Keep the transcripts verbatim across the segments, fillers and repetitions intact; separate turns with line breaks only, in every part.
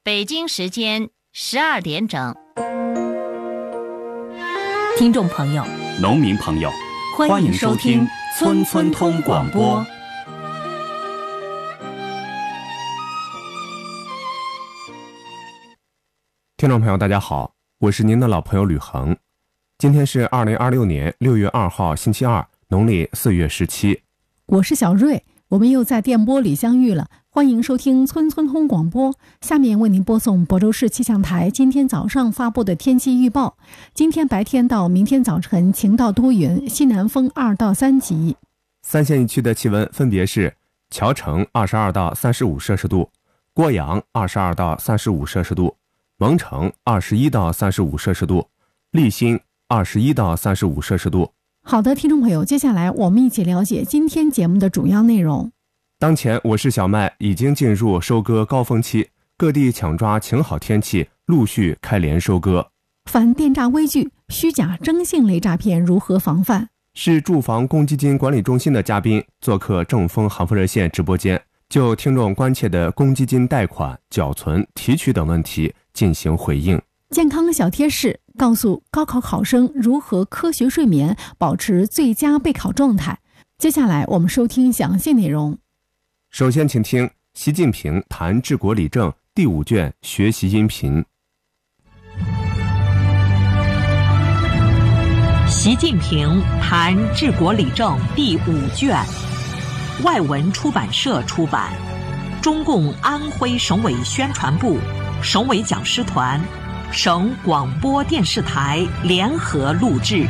北京时间十二点整。
听众朋友，
农民朋友，
欢迎收听
村村通广播。
听众朋友大家好，我是您的老朋友吕恒。今天是二零二六年六月二号星期二，农历四月十七。
我是小瑞，我们又在电波里相遇了，欢迎收听村村通广播。下面为您播送亳州市气象台今天早上发布的天气预报。今天白天到明天早晨晴到多云，西南风二到三级。
三县一区的气温分别是谯城二十二到三十五摄氏度，郭阳二十二到三十五摄氏度，蒙城二十一到三十五摄氏度，立新二十一到三十五摄氏度。
好的，听众朋友，接下来我们一起了解今天节目的主要内容。
当前我市小麦已经进入收割高峰期，各地抢抓晴好天气，陆续开镰收割。
反电诈微拒，虚假征信类诈骗如何防范？
市住房公积金管理中心的嘉宾做客正风航风热线直播间，就听众关切的公积金贷款、缴存、提取等问题进行回应。
健康小贴士告诉高考考生如何科学睡眠，保持最佳备考状态。接下来我们收听详细内容。
首先请听习近平谈治国理政第五卷学习音频。
习近平谈治国理政第五卷，外文出版社出版，中共安徽省委宣传部、省委讲师团、省广播电视台联合录制。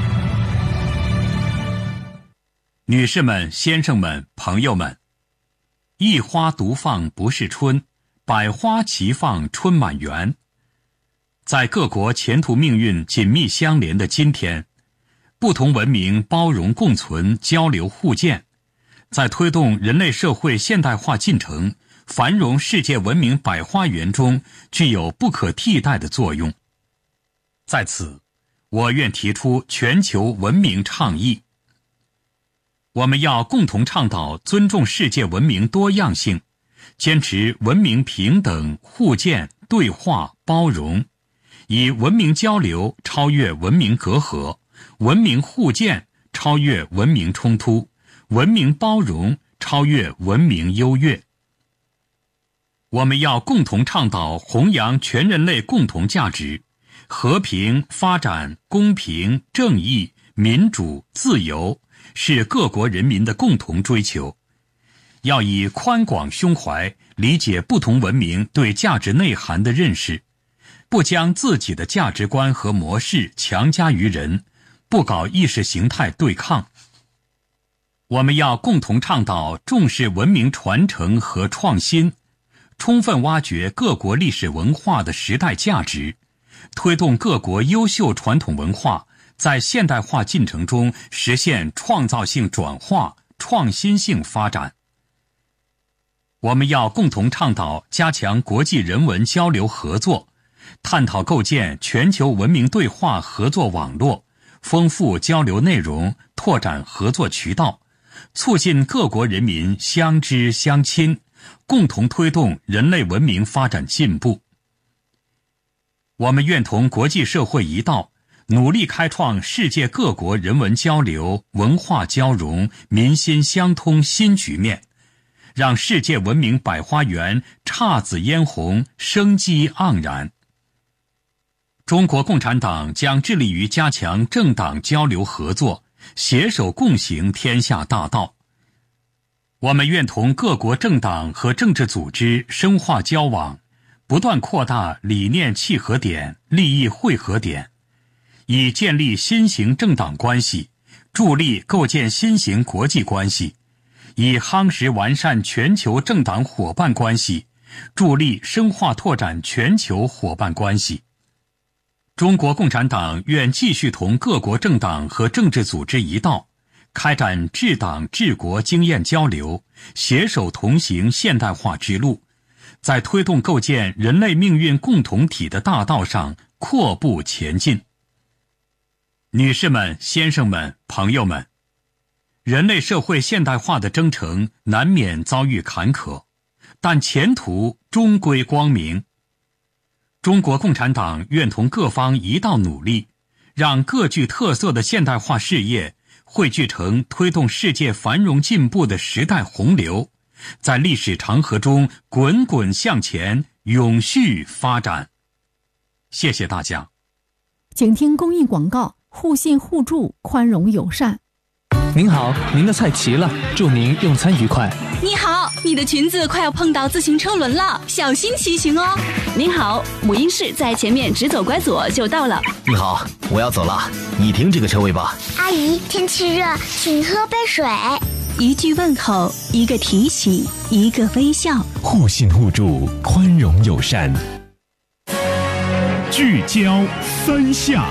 女士们、先生们、朋友们，一花独放不是春，百花齐放春满园。在各国前途命运紧密相连的今天，不同文明包容共存、交流互鉴，在推动人类社会现代化进程、繁荣世界文明百花园中具有不可替代的作用。在此，我愿提出全球文明倡议。我们要共同倡导尊重世界文明多样性，坚持文明平等、互鉴、对话、包容，以文明交流超越文明隔阂，文明互鉴超越文明冲突，文明包容超越文明优越。我们要共同倡导弘扬全人类共同价值，和平、发展、公平、正义、民主、自由是各国人民的共同追求。要以宽广胸怀理解不同文明对价值内涵的认识，不将自己的价值观和模式强加于人，不搞意识形态对抗。我们要共同倡导重视文明传承和创新，充分挖掘各国历史文化的时代价值，推动各国优秀传统文化在现代化进程中实现创造性转化、创新性发展。我们要共同倡导加强国际人文交流合作，探讨构建全球文明对话合作网络，丰富交流内容，拓展合作渠道，促进各国人民相知相亲，共同推动人类文明发展进步。我们愿同国际社会一道，努力开创世界各国人文交流、文化交融、民心相通新局面，让世界文明百花园姹紫嫣红、生机盎然。中国共产党将致力于加强政党交流合作，携手共行天下大道。我们愿同各国政党和政治组织深化交往，不断扩大理念契合点、利益汇合点，以建立新型政党关系，助力构建新型国际关系，以夯实完善全球政党伙伴关系，助力深化拓展全球伙伴关系。中国共产党愿继续同各国政党和政治组织一道，开展治党治国经验交流，携手同行现代化之路，在推动构建人类命运共同体的大道上阔步前进。女士们、先生们、朋友们，人类社会现代化的征程难免遭遇坎坷，但前途终归光明。 中国共产党愿同各方一道努力，让各具特色的现代化事业汇聚成推动世界繁荣进步的时代洪流，在历史长河中滚滚向前，永续发展。谢谢大家。
请听公益广告：互信互助，宽容友善。
您好，您的菜齐了，祝您用餐愉快。
你好，你的裙子快要碰到自行车轮了，小心骑行哦。
您好，母婴室在前面，直走拐左就到了。
你好，我要走了，你停这个车位吧。
阿姨，天气热，请喝杯水。
一句问候，一个提醒，一个微笑，
互信互助，宽容友善。
聚焦三夏。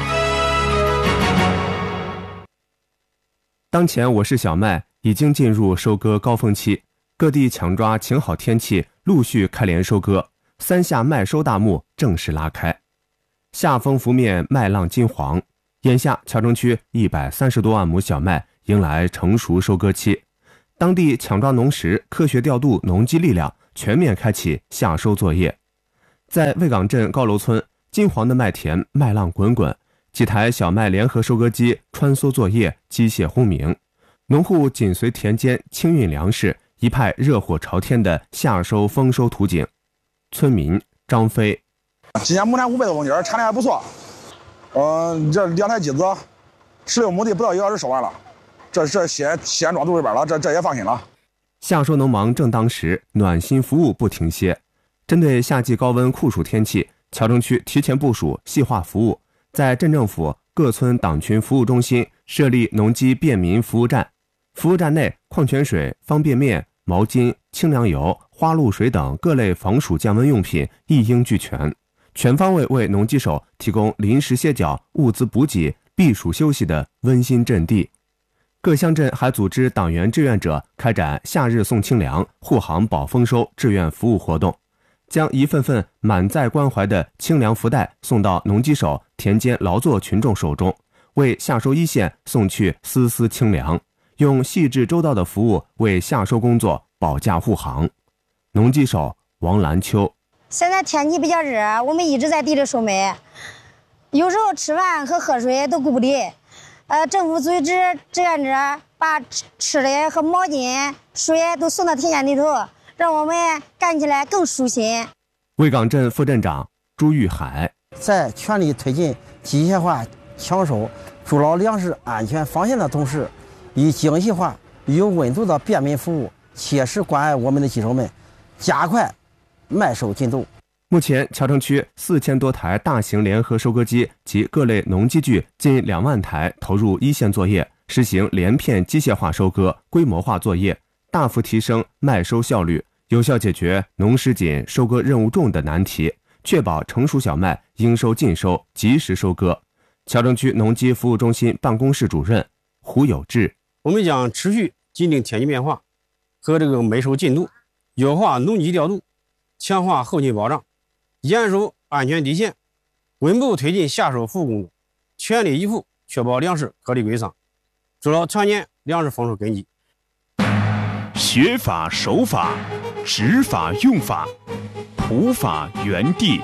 当前我市小麦已经进入收割高峰期，各地抢抓晴好天气，陆续开镰收割，三夏麦收大幕正式拉开。夏风拂面，麦浪金黄，眼下谯城区一百三十多万亩小麦迎来成熟收割期，当地抢抓农时，科学调度农机力量，全面开启夏收作业。在魏岗镇高楼村，金黄的麦田麦浪滚滚，几台小麦联合收割机穿梭作业，机械轰鸣，农户紧随田间清运粮食，一派热火朝天的夏收丰收图景。村民张飞：
今年亩产五百多公斤，产量还不错。嗯，这两台机子，十六亩地不到一个小时收完了，这这先先装肚里边了，这这也放心了。
夏收农忙正当时，暖心服务不停歇。针对夏季高温酷暑天气，谯城区提前部署细化服务，在镇政府各村党群服务中心设立农机便民服务站，服务站内矿泉水、方便面、毛巾、清凉油、花露水等各类防暑降温用品一应俱全，全方位为农机手提供临时歇脚、物资补给、避暑休息的温馨阵地。各乡镇还组织党员志愿者开展夏日送清凉、护航保丰收志愿服务活动，将一份份满载关怀的清凉福袋送到农机手、田间劳作群众手中，为夏收一线送去丝丝清凉，用细致周到的服务为夏收工作保驾护航。农机手王兰秋：
现在天气比较热，我们一直在地里收麦，有时候吃饭和喝水都顾不得。呃，政府组织志愿者把吃的和毛巾、水都送到田间里头，让我们干起来更舒心。
魏岗镇副镇长朱玉海：
在全力推进机械化抢收、筑牢粮食安全防线的同时，以精细化、有温度的便民服务，切实关爱我们的机手们，加快麦收进度。
目前，谯城区四千多台大型联合收割机及各类农机具近两万台投入一线作业，实行连片机械化收割、规模化作业，大幅提升麦收效率，有效解决农时紧、收割任务重的难题，确保成熟小麦应收尽收，及时收割。谯城区农机服务中心办公室主任胡有志：
我们将持续紧盯天气变化和这个麦收进度，优化农机调度，强化后勤保障，严守安全底线，稳步推进夏收服务工作，全力以赴确保粮食合理归仓，做到常年粮食丰收根基。
学法守法，执法用法，普法原地。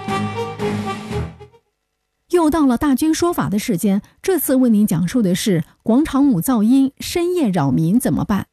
又到了大军说法的时间，这次为您讲述的是广场舞噪音深夜扰民怎么办。